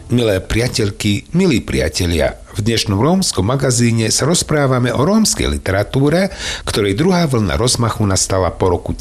Milé priateľky, milí priatelia, v dnešnom rómskom magazíne sa rozprávame o rómskej literatúre, ktorej druhá vlna rozmachu nastala po roku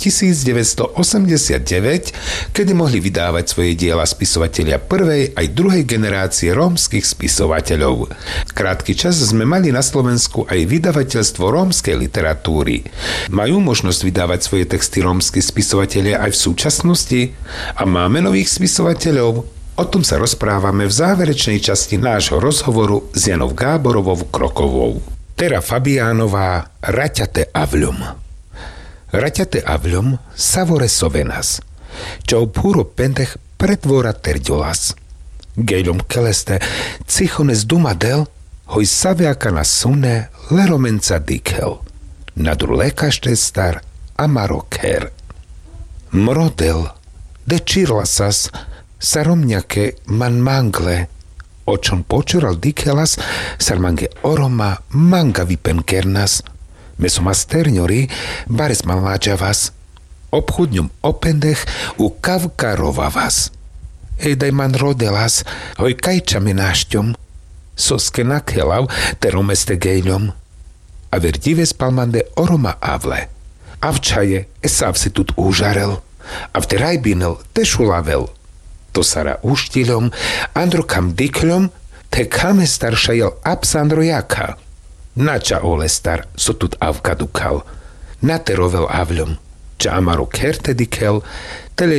1989, kedy mohli vydávať svoje diela spisovatelia prvej aj druhej generácie rómskych spisovateľov. Krátky čas sme mali na Slovensku aj vydavateľstvo rómskej literatúry. Majú možnosť vydávať svoje texty rómski spisovatelia aj v súčasnosti? A máme nových spisovateľov? O tom sa rozprávame v záverečnej časti nášho rozhovoru s Janou Gáborovou Krokovou. Tera Fabiánová, Raťate avľom. Raťate avľom savore sovenas. Čau puro pendech pretvora terďolas. Gejlom keleste cichones dumadel, hoj saviaka na sune leromenca dikel. Nadru lekašte star amaroker. Mrodel, de čirlasas, saromňake man mangle, očon počural dikelas, sarmange oroma manga vipenkernas, mesomasterňori bares malmáčavas, obchudňum opendech u kavkarovavas. Ejdaj man rodelas, hoj kajčame nášťom, soske nakhelav teromeste gejľom, a verdive spalmande oroma avle, a včaje esav si tut úžarel, a vte rajbinel tešulavel, to sara uštilom, andro kam dikľom, te kame staršajel apsandro jaka. Nača ole star, so tut avka dukal. Naterovel avľom, ča amaro kerte dikel, tele